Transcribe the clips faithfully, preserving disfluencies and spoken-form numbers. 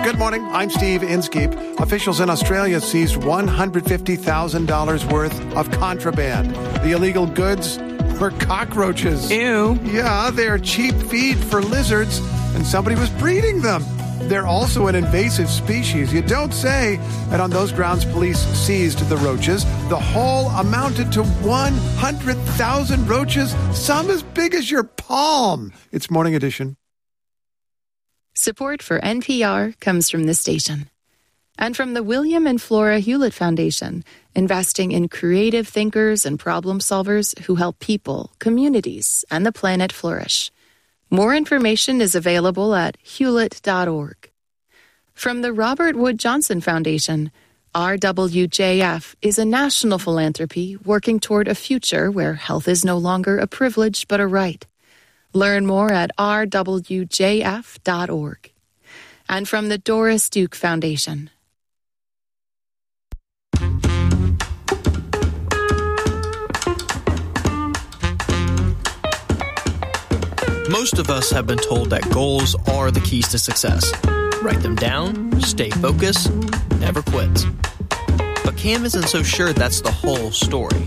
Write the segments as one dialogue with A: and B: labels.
A: Good morning. I'm Steve Inskeep. Officials in Australia seized one hundred fifty thousand dollars worth of contraband. The illegal goods were cockroaches.
B: Ew.
A: Yeah, they're cheap feed for lizards, and somebody was breeding them. They're also an invasive species. You don't say. And on those grounds, police seized the roaches. The haul amounted to one hundred thousand roaches, some as big as your palm. It's Morning Edition.
C: Support for N P R comes from this station. And from the William and Flora Hewlett Foundation, investing in creative thinkers and problem solvers who help people, communities, and the planet flourish. More information is available at hewlett dot org. From the Robert Wood Johnson Foundation, R W J F is a national philanthropy working toward a future where health is no longer a privilege but a right. Learn more at r w j f dot org. And from the Doris Duke Foundation.
D: Most of us have been told that goals are the keys to success. Write them down, stay focused, never quit. But Cam isn't so sure that's the whole story.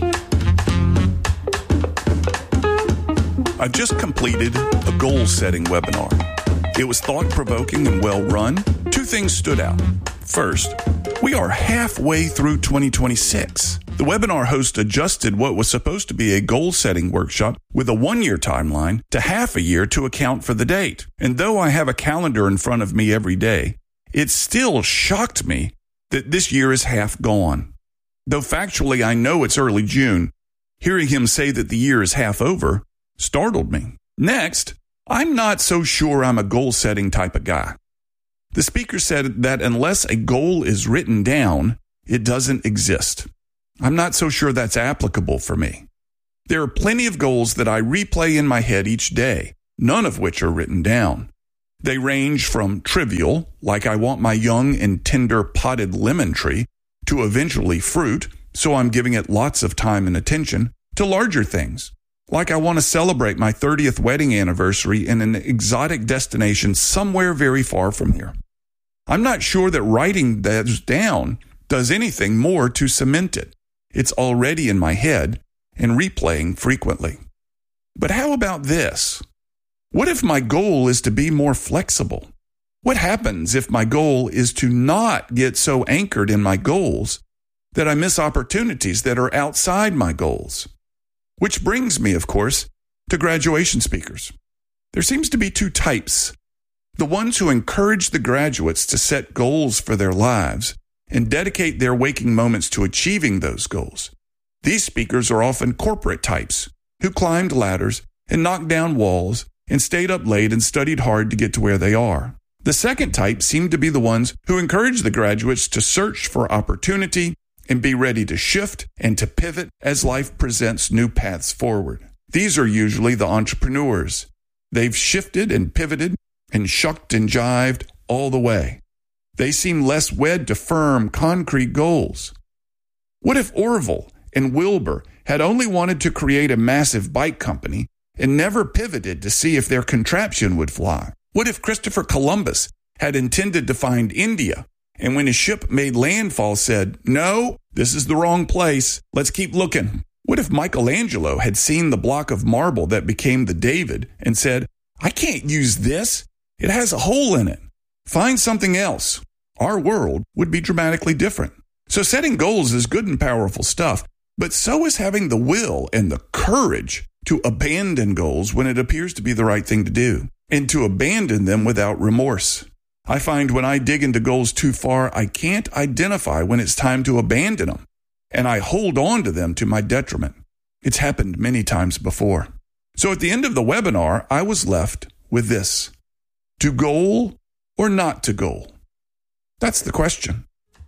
E: I've just completed a goal-setting webinar. It was thought-provoking and well-run. Two things stood out. First, we are halfway through twenty twenty-six. The webinar host adjusted what was supposed to be a goal-setting workshop with a one-year timeline to half a year to account for the date. And though I have a calendar in front of me every day, it still shocked me that this year is half gone. Though factually I know it's early June, hearing him say that the year is half over startled me. Next, I'm not so sure I'm a goal-setting type of guy. The speaker said that unless a goal is written down, it doesn't exist. I'm not so sure that's applicable for me. There are plenty of goals that I replay in my head each day, none of which are written down. They range from trivial, like I want my young and tender potted lemon tree, to eventually fruit, so I'm giving it lots of time and attention, to larger things, like I want to celebrate my thirtieth wedding anniversary in an exotic destination somewhere very far from here. I'm not sure that writing those down does anything more to cement it. It's already in my head and replaying frequently. But how about this? What if my goal is to be more flexible? What happens if my goal is to not get so anchored in my goals that I miss opportunities that are outside my goals? Which brings me, of course, to graduation speakers. There seems to be two types. The ones who encourage the graduates to set goals for their lives and dedicate their waking moments to achieving those goals. These speakers are often corporate types who climbed ladders and knocked down walls and stayed up late and studied hard to get to where they are. The second type seem to be the ones who encourage the graduates to search for opportunity and be ready to shift and to pivot as life presents new paths forward. These are usually the entrepreneurs. They've shifted and pivoted and shucked and jived all the way. They seem less wed to firm, concrete goals. What if Orville and Wilbur had only wanted to create a massive bike company and never pivoted to see if their contraption would fly? What if Christopher Columbus had intended to find India, and when his ship made landfall said, "No, this is the wrong place. Let's keep looking"? What if Michelangelo had seen the block of marble that became the David and said, "I can't use this. It has a hole in it. Find something else"? Our world would be dramatically different. So setting goals is good and powerful stuff, but so is having the will and the courage to abandon goals when it appears to be the right thing to do, and to abandon them without remorse. I find when I dig into goals too far, I can't identify when it's time to abandon them, and I hold on to them to my detriment. It's happened many times before. So at the end of the webinar, I was left with this: to goal or not to goal? That's the question.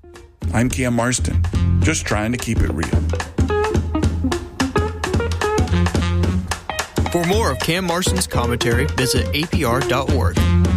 E: I'm Cam Marston, just trying to keep it real.
D: For more of Cam Marston's commentary, visit A P R dot org.